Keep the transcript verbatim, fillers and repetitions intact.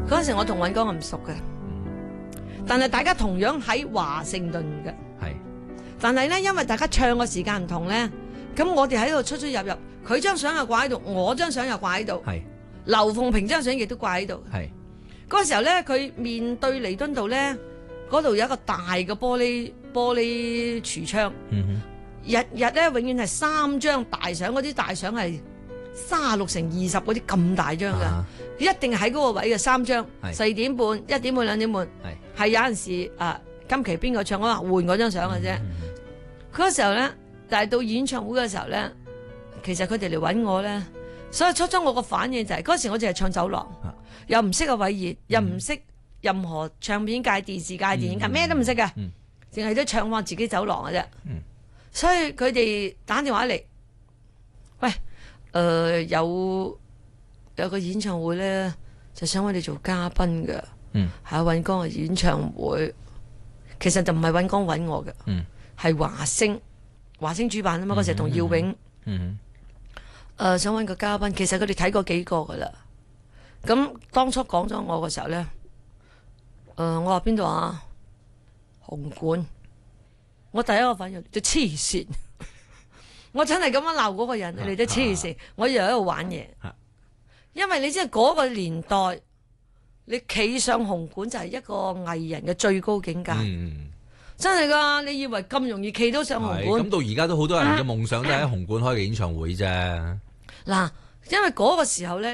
嗰陣時我同尹光係唔熟嘅，但係大家同樣喺華盛頓嘅。 係。 但係咧，因為大家唱嘅時間唔同咧，咁我哋喺度出出入入，佢張相又掛喺度，我張相又掛喺度， 係。 劉鳳萍張相亦都掛喺度。 係。 嗰個時候咧，佢面對彌敦道咧，嗰度有一個大嘅玻璃玻璃櫥窗。 嗯哼。 日日咧，永遠係三張大相，嗰啲大相係三十六乘二十嗰啲咁大張㗎， 啊一定喺嗰個位嘅三張， 係四點半、一點半、兩點半， 係。 係有陣時啊，今期邊個唱，我話換嗰張相嘅啫。嗰個時候咧，但係到演唱會嘅時候咧，其實佢哋嚟揾我咧，所以初初我個反應就係嗰時我淨係唱走廊， 啊又唔識阿偉業，又唔識任何唱片界、電視界、電影界，咩都唔識嘅， 嗯淨係都唱翻自己走廊嘅啫。 嗯所以佢哋打電話嚟，喂，誒、呃、有有個演唱會咧，就想我哋做嘉賓嘅， 嗯係阿尹光嘅演唱會，其實就唔係尹光揾我嘅， 嗯係華星華星主辦啊嘛，嗰時同耀永，誒、 嗯呃、想揾個嘉賓，其實佢哋睇過幾個噶啦，咁當初講咗我嘅時候咧，誒、呃、我話邊度啊？紅館。我第一個反應就黐線，我真係咁樣鬧嗰個人，你哋都黐線，我以為喺度玩嘢，因為你知嗰個年代，你企上紅館就係一個藝人嘅最高境界， 嗯真係噶，你以為咁容易企到上紅館？ 咁到而家都好多人嘅夢想都係喺紅館開嘅演唱會啫。 嗱，因為嗰個時候咧。